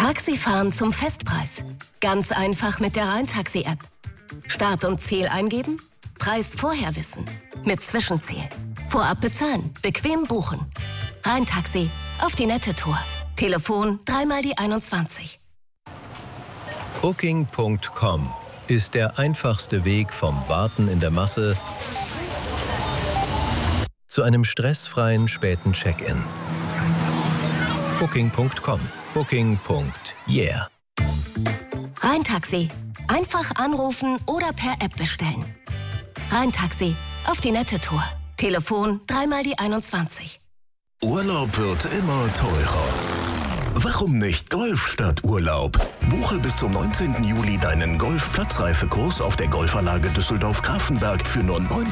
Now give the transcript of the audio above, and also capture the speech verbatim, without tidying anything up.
Taxifahren zum Festpreis. Ganz einfach mit der Rhein-Taxi-App. Start und Ziel eingeben, Preis vorher wissen. Mit Zwischenziel. Vorab bezahlen, bequem buchen. Rhein-Taxi, auf die nette Tour. Telefon dreimal die einundzwanzig. Booking Punkt com ist der einfachste Weg vom Warten in der Masse zu einem stressfreien späten Check-in. Booking Punkt com. Booking. Yeah. Rhein-Taxi. Einfach anrufen oder per App bestellen. Rhein-Taxi. Auf die nette Tour. Telefon dreimal die einundzwanzig. Urlaub wird immer teurer. Warum nicht Golf statt Urlaub? Buche bis zum neunzehnten Juli deinen Golf-Platzreifekurs auf der Golfanlage Düsseldorf-Grafenberg für nur neun